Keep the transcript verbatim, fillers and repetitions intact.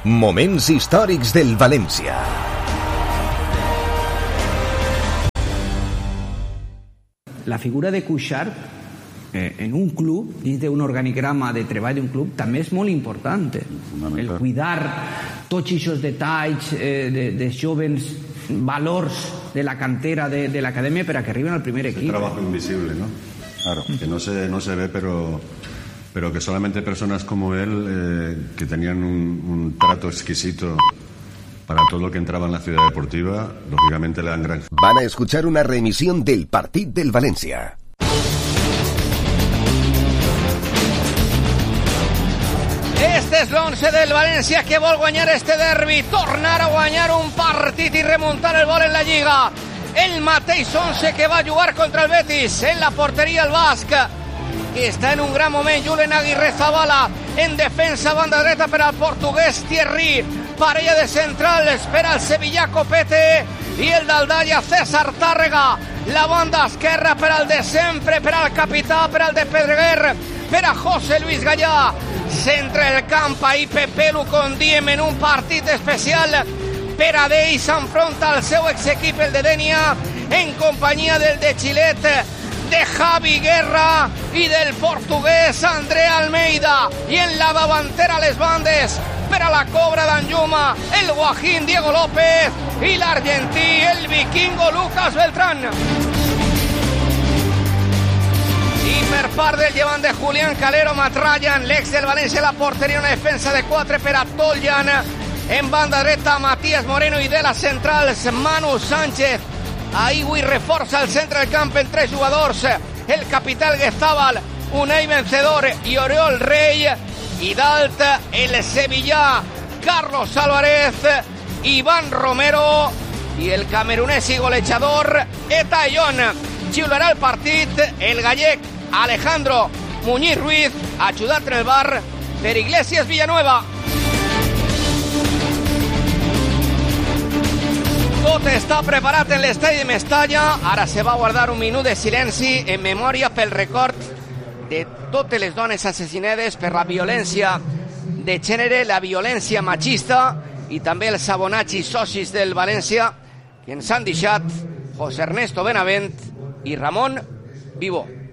Moments històrics del València. La figura de Cuixart eh, en un club, dins d'un organigrama de treball d'un club, també és molt important. El cuidar tots aquests detalls eh, de, de jovens valors de la cantera de, de l'acadèmia per a que arriben al primer equip. Es trabajo invisible, ¿no? Claro, que no se, no se ve, pero, pero que solamente personas como él, eh, que tenían un, un trato exquisito para todo lo que entraba en la ciudad deportiva, lógicamente le dan gran... Van a escuchar una reemisión del partit del València. Este és l'onze del València que vol guanyar este derbi, tornar a guanyar un partit i remuntar el vol en la Lliga. El mateix onze que va jugar contra el Betis, en la porteria el basc, que està en un gran moment. Julen Aguirre Zabala en defensa, banda dreta per al portuguès Thierry, parella de centrals per al Sevilla Copete i el d'Aldalla César Tàrrega, la banda esquerra per al de sempre, per al capità, per al de Pedreguer, per a José Luis Gallà. Centre el camp, ahí Pepe Lu con Diem en un partit especial per a d'ell, s'enfronta al seu exequip, el de Denia, en companyia del de Chilet, de Javi Guerra i del portuguès André Almeida. I en la davantera les bandes, per a la cobra d'Anjuma, el guajín Diego López i l'argentí, el vikingo Lucas Beltrán. I per part del llevant de Julián Calero, Matrallan, l'ex del València, la porteria, una defensa de quatre per a Toljan. En banda dreta, Matías Moreno i de les centrals, Manu Sánchez. Ahí avui reforça el centre del camp en tres jugadors, el capità Guezabal, Unai Vencedor i Oriol Rey. I dalt, el sevillà Carlos Álvarez, Iván Romero i el camerunès i golejador Eta Ayón. Xiularà el partit el gallec Alejandro Muñiz Ruiz, ajudat en el bar per Iglesias Villanueva. Tot està preparat en l'estadi de Mestalla. Ara se va guardar un minut de silenci en memòria pel record de totes les dones assassinades per la violència de gènere, la violència machista, i també els abonats i socis del València que ens han deixat José Ernesto Benavent i Ramon Vivó.